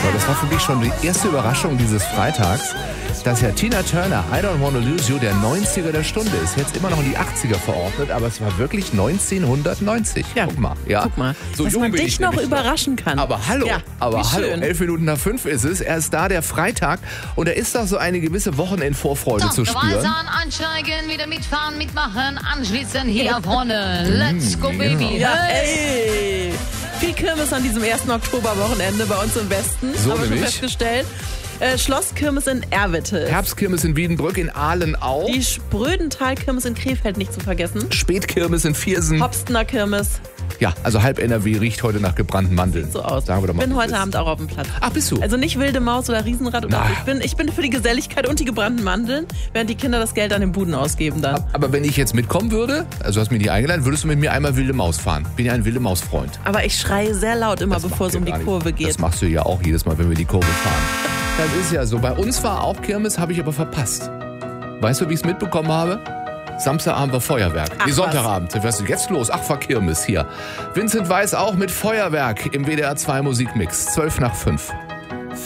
weil das war für mich schon die erste Überraschung dieses Freitags, dass ja Tina Turner, I Don't Wanna Lose You, der 90er der Stunde ist. Jetzt immer noch in die 80er verordnet, aber es war wirklich 1990. Ja, guck mal. Ja. Guck mal, So dass jung man bin dich ich noch nämlich überraschen kann. Aber hallo, Ja, wie schön. 11 Minuten nach 5 ist es. Er ist da, der Freitag. Und da ist doch so eine gewisse Wochenendvorfreude zu spüren. Ansteigen, wieder mitfahren, mitmachen, anschließen hier vorne. Let's go, Baby. Ja, ey. Viel Kirmes an diesem 1. Oktoberwochenende bei uns im Westen. So haben wir schon nämlich. festgestellt. Schlosskirmes in Erwitte. Herbstkirmes in Wiedenbrück, in Aalen auch. Die Sprödental-Kirmes in Krefeld nicht zu vergessen. Spätkirmes in Viersen. Hopstener Kirmes. Ja, also halb NRW riecht heute nach gebrannten Mandeln. So aus. Sagen wir doch mal, Bin wie es heute ist. Abend auch auf dem Platz. Ach, bist du? Also nicht wilde Maus oder Riesenrad oder so. Ich bin für die Geselligkeit und die gebrannten Mandeln, während die Kinder das Geld an den Buden ausgeben dann. Aber wenn ich jetzt mitkommen würde, also du hast mich nicht eingeladen, würdest du mit mir einmal wilde Maus fahren. Bin ja ein wilde Maus-Freund. Aber ich schreie sehr laut immer, bevor es um die Kurve geht. Das machst du ja auch jedes Mal, wenn wir die Kurve fahren. Das ist ja so. Bei uns war auch Kirmes, habe ich aber verpasst. Weißt du, wie ich es mitbekommen habe? Samstagabend war Feuerwerk. Ach, Sonntagabend. Was ist jetzt los? Ach, war Kirmes hier. Vincent Weiss auch mit Feuerwerk im WDR 2 Musikmix. 12 nach 5.